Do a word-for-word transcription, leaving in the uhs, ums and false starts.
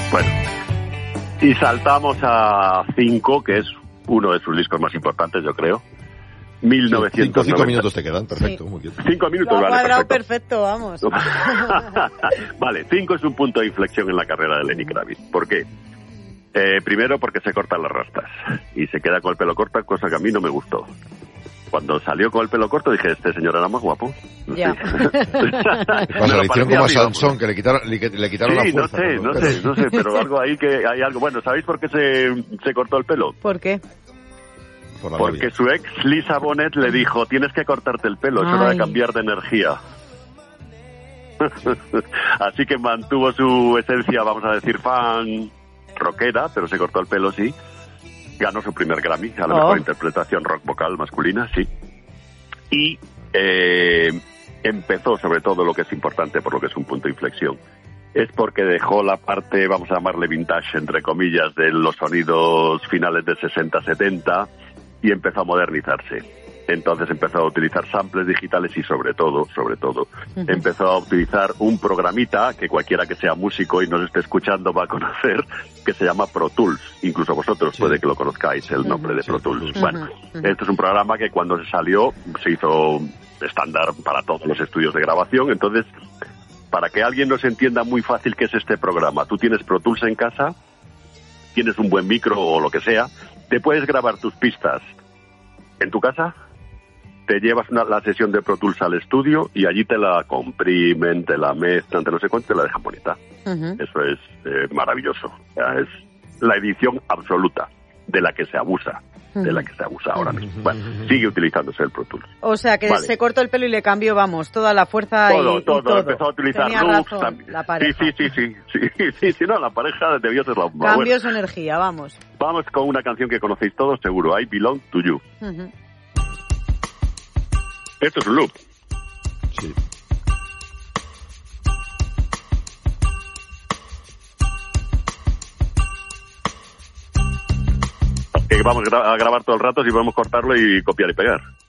Bueno, y saltamos a cinco, que es uno de sus discos más importantes, yo creo. mil novecientos noventa. Cinco, cinco minutos te quedan, perfecto. Sí. Muy bien. Cinco minutos, Lo ha vale, cuadrado perfecto. perfecto, vamos. Vale, cinco es un punto de inflexión en la carrera de Lenny Kravitz. ¿Por qué? Eh, primero porque se cortan las rastas y se queda con el pelo corto, cosa que a mí no me gustó. Cuando salió con el pelo corto dije, este señor era más guapo. No Ya. sé. Pasa, le hicieron como a Sansón, que le quitaron, le, le quitaron Sí, la fuerza. no sé, no pero... sé, no sé, pero algo ahí que hay algo. Bueno, ¿sabéis por qué se, se cortó el pelo? ¿Por qué? Por la Porque rabia. su ex, Lisa Bonet, le dijo, tienes que cortarte el pelo, es hora de Ay. cambiar de energía. Así que mantuvo su esencia, vamos a decir, fan rockera, pero se cortó el pelo, sí. Ganó su primer Grammy a la Oh. mejor interpretación rock vocal masculina, sí. Y eh, empezó, sobre todo, lo que es importante, por lo que es un punto de inflexión, es porque dejó la parte, vamos a llamarle vintage, entre comillas, de los sonidos finales de sesenta setenta y empezó a modernizarse. Entonces empezó a utilizar samples digitales y sobre todo, sobre todo, uh-huh. empezó a utilizar un programita que cualquiera que sea músico y nos esté escuchando va a conocer, que se llama Pro Tools. Incluso vosotros sí. puede que lo conozcáis, el nombre uh-huh. de Pro Tools. Uh-huh. Bueno, uh-huh. este es un programa que cuando se salió se hizo estándar para todos los estudios de grabación. Entonces, para que alguien nos entienda muy fácil qué es este programa, tú tienes Pro Tools en casa, tienes un buen micro o lo que sea, te puedes grabar tus pistas en tu casa, te llevas una, la sesión de Pro Tools al estudio y allí te la comprimen, te la mezclan, te no sé cuánto, te la dejan bonita. Uh-huh. Eso es eh, maravilloso. O sea, es la edición absoluta de la que se abusa, uh-huh. de la que se abusa ahora mismo. Bueno, sigue utilizándose el Pro Tools. O sea, que vale. se cortó el pelo y le cambió, vamos, toda la fuerza todo, y, todo, y todo. Empezó a utilizar Tenía loops razón, también. La pareja. Sí, sí, sí, sí, sí, sí, sí, no, la pareja debió ser la Cambió bueno. su energía, vamos. Vamos con una canción que conocéis todos, seguro, I Belong to You. Uh-huh. Esto es un loop. Sí. Que vamos a grabar todo el rato, si podemos cortarlo y copiar y pegar.